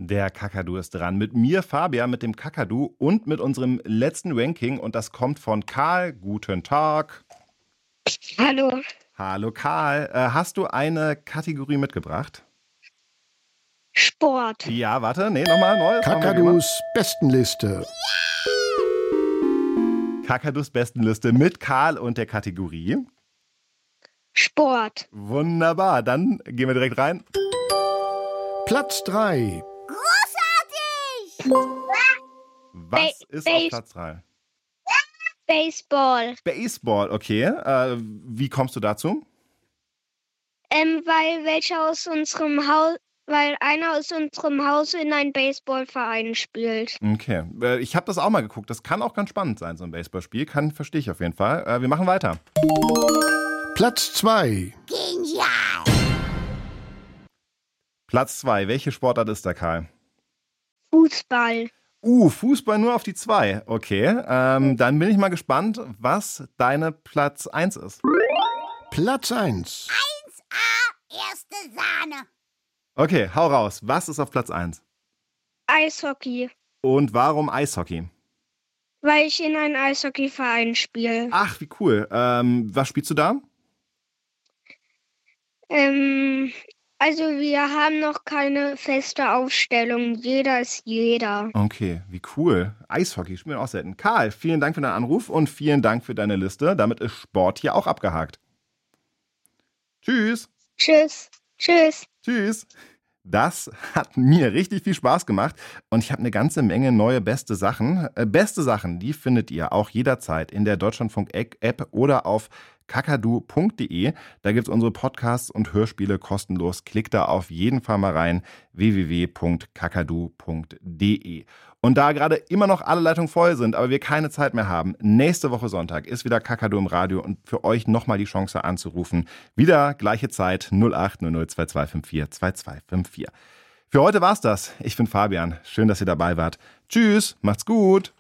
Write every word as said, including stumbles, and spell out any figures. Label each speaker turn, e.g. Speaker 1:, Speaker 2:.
Speaker 1: Der Kakadu ist dran. Mit mir, Fabian, mit dem Kakadu und mit unserem letzten Ranking. Und das kommt von Karl. Guten Tag.
Speaker 2: Hallo.
Speaker 1: Hallo Karl. Äh, hast du eine Kategorie mitgebracht?
Speaker 2: Sport.
Speaker 1: Ja, warte. Nee, nochmal neu.
Speaker 3: Kakadus Bestenliste.
Speaker 1: Kakadus Bestenliste mit Karl und der Kategorie
Speaker 2: Sport.
Speaker 1: Wunderbar. Dann gehen wir direkt rein.
Speaker 3: Platz drei.
Speaker 4: Großartig!
Speaker 1: Was
Speaker 2: Ba-
Speaker 1: ist
Speaker 2: Base-
Speaker 1: auf Platz drei?
Speaker 2: Baseball.
Speaker 1: Baseball, okay. Äh, wie kommst du dazu?
Speaker 2: Ähm, weil welcher aus unserem Haus, weil einer aus unserem Haus in einen Baseballverein spielt.
Speaker 1: Okay. Äh, ich habe das auch mal geguckt. Das kann auch ganz spannend sein, so ein Baseballspiel. Kann, verstehe ich auf jeden Fall. Äh, wir machen weiter.
Speaker 3: Platz zwei.
Speaker 4: Genial!
Speaker 1: Platz zwei. Welche Sportart ist da, Karl?
Speaker 2: Fußball.
Speaker 1: Uh, Fußball nur auf die zwei. Okay. Ähm, dann bin ich mal gespannt, was deine Platz eins ist.
Speaker 3: Platz eins.
Speaker 4: eins A, erste Sahne.
Speaker 1: Okay, hau raus. Was ist auf Platz eins?
Speaker 2: Eishockey.
Speaker 1: Und warum Eishockey?
Speaker 2: Weil ich in einen Eishockeyverein spiele.
Speaker 1: Ach, wie cool. Ähm, was spielst du da?
Speaker 2: Ähm, also wir haben noch keine feste Aufstellung. Jeder ist jeder.
Speaker 1: Okay, wie cool. Eishockey spielen wir auch selten. Karl, vielen Dank für deinen Anruf und vielen Dank für deine Liste. Damit ist Sport hier auch abgehakt. Tschüss.
Speaker 2: Tschüss. Tschüss.
Speaker 1: Tschüss. Das hat mir richtig viel Spaß gemacht und ich habe eine ganze Menge neue beste Sachen. Äh, beste Sachen, die findet ihr auch jederzeit in der Deutschlandfunk-App oder auf kakadu punkt de. Da gibt es unsere Podcasts und Hörspiele kostenlos. Klickt da auf jeden Fall mal rein, w w w punkt kakadu punkt de. Und da gerade immer noch alle Leitungen voll sind, aber wir keine Zeit mehr haben, nächste Woche Sonntag ist wieder Kakadu im Radio und für euch nochmal die Chance anzurufen. Wieder gleiche Zeit null acht null null zwei zwei fünf vier zwei zwei fünf vier. Für heute war's das. Ich bin Fabian. Schön, dass ihr dabei wart. Tschüss, macht's gut.